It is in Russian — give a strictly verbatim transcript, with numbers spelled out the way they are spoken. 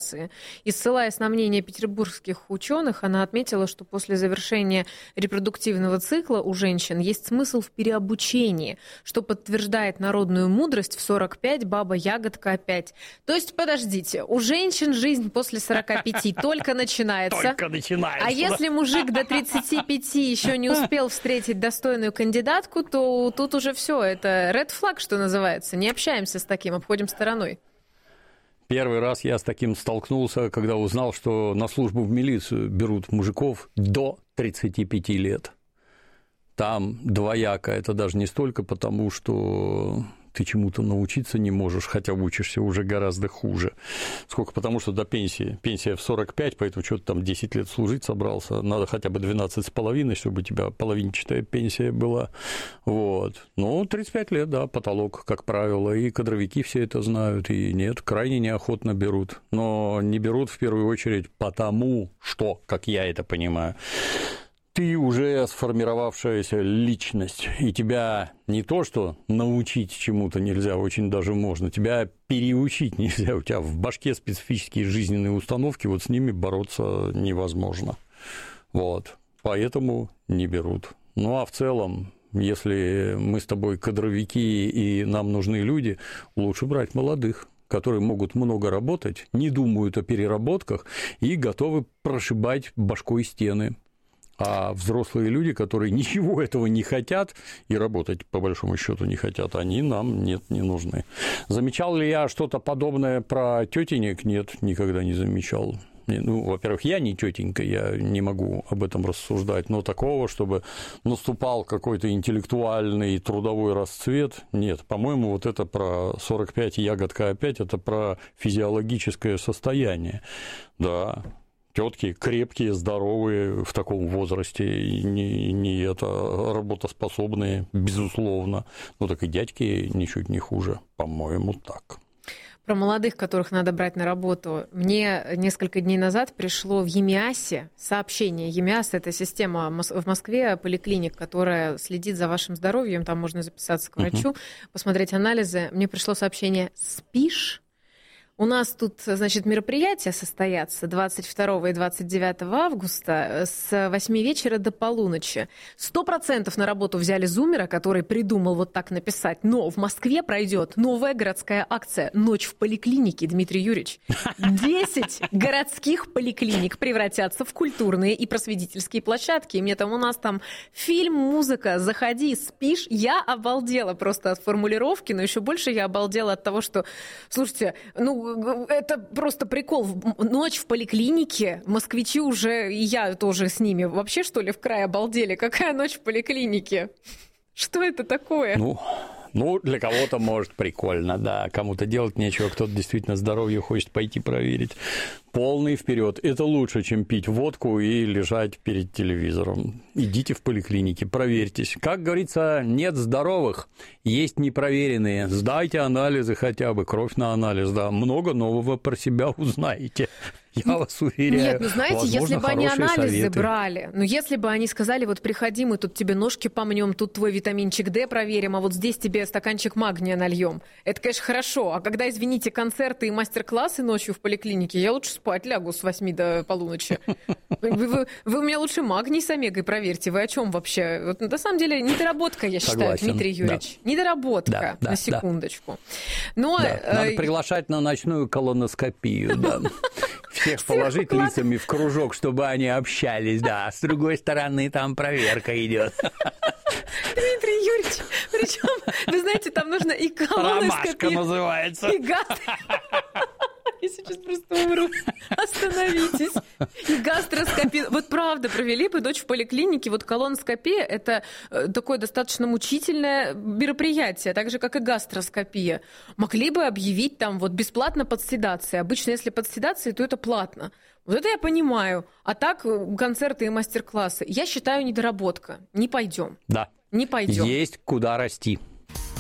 операции. И ссылаясь на мнение петербургских ученых, она отметила, что после завершения репродуктивного цикла у женщин есть смысл в переобучении, что подтверждает народную мудрость: в сорок пять баба ягодка опять. То есть, подождите, у женщин жизнь после сорока пяти только начинается. Только начинается. А если мужик до тридцати пяти еще не успел встретить достойную кандидатку, то тут уже все, это red flag, что называется. Не общаемся с таким, обходим стороной. Первый раз я с таким столкнулся, когда узнал, что на службу в милицию берут мужиков до тридцати пяти лет. Там двояко. Это даже не столько потому, что ты чему-то научиться не можешь, хотя учишься уже гораздо хуже, сколько потому, что до пенсии. Пенсия в сорок пять, поэтому что-то там десять лет служить собрался. Надо хотя бы двенадцать с половиной, чтобы у тебя половинчатая пенсия была. Вот. Ну, тридцать пять лет, да, потолок, как правило. И кадровики все это знают, и нет, крайне неохотно берут. Но не берут в первую очередь потому, что, как я это понимаю, ты уже сформировавшаяся личность, и тебя не то что научить чему-то нельзя, очень даже можно, тебя переучить нельзя, у тебя в башке специфические жизненные установки, вот с ними бороться невозможно. Вот, поэтому не берут. Ну, а в целом, если мы с тобой кадровики и нам нужны люди, лучше брать молодых, которые могут много работать, не думают о переработках и готовы прошибать башкой стены. А взрослые люди, которые ничего этого не хотят и работать, по большому счету, не хотят, они нам нет, не нужны. Замечал ли я что-то подобное про тетенек? Нет, никогда не замечал. Ну, во-первых, я не тетенька, я не могу об этом рассуждать, но такого, чтобы наступал какой-то интеллектуальный трудовой расцвет, нет. По-моему, вот это про сорок пять ягодка опять, это про физиологическое состояние, да. Тетки крепкие, здоровые в таком возрасте, и не, не это, работоспособные, безусловно. Ну, так и дядьки ничуть не хуже, по-моему, так. Про молодых, которых надо брать на работу. Мне несколько дней назад пришло в ЕМИАСе сообщение. ЕМИАС – это система в Москве, поликлиник, которая следит за вашим здоровьем. Там можно записаться к врачу, uh-huh. посмотреть анализы. Мне пришло сообщение: «Спишь?» У нас тут, значит, мероприятия состоятся двадцать второго и двадцать девятого августа с восьми вечера до полуночи. Сто процентов на работу взяли зумера, который придумал вот так написать. Но в Москве пройдет новая городская акция «Ночь в поликлинике», Дмитрий Юрьевич. Десять городских поликлиник превратятся в культурные и просветительские площадки. И мне там, у нас там фильм, музыка, заходи, спишь. Я обалдела просто от формулировки, но еще больше я обалдела от того, что, слушайте, ну, это просто прикол. Ночь в поликлинике. Москвичи уже, и я тоже с ними, вообще, что ли, в край обалдели. Какая ночь в поликлинике? Что это такое? Ну, ну, для кого-то, может, прикольно, да. Кому-то делать нечего, кто-то действительно здоровье хочет пойти проверить. Полный вперед. Это лучше, чем пить водку и лежать перед телевизором. Идите в поликлинике, проверьтесь. Как говорится, нет здоровых, есть непроверенные. Сдайте анализы хотя бы, кровь на анализ, да. Много нового про себя узнаете. Я вас уверяю. Нет, ну знаете, возможно, если бы они анализы советы. брали, ну если бы они сказали, вот приходи, мы тут тебе ножки помнем, тут твой витаминчик D проверим, а вот здесь тебе стаканчик магния нальем. Это, конечно, хорошо. А когда, извините, концерты и мастер-классы ночью в поликлинике, я лучше спать лягу с восьми до полуночи. Вы, вы, вы у меня лучше магний с омегой проверьте. Вы о чем вообще? Вот, на самом деле, недоработка, я считаю, Согласен, Дмитрий Юрьевич. Да. Недоработка, да, да, на секундочку. Да. Но, да. Надо э... приглашать на ночную колоноскопию, да. Всех положить лицами в кружок, чтобы они общались, да. С другой стороны, там проверка идет. Дмитрий Юрьевич, причем, вы знаете, там нужно и колоноскопию. Ромашка называется. И гастро... Я сейчас просто умру. Остановитесь. И гастроскопию. Вот правда, провели бы ночь в поликлинике. Вот колоноскопия – это такое достаточно мучительное мероприятие, так же, как и гастроскопия. Могли бы объявить там вот бесплатно под седацией. Обычно, если под седацией, то это платно. Вот это я понимаю. А так концерты и мастер-классы. Я считаю, недоработка. Не пойдем. Да. Не пойдем. Есть куда расти.